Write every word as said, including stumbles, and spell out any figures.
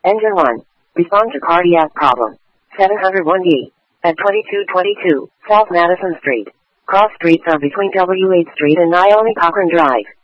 Engine one. Respond to cardiac problem. seven oh one D. At twenty-two twenty-two, South Madison Street. Cross streets are between W eighth Street and Naomi Cochran Drive.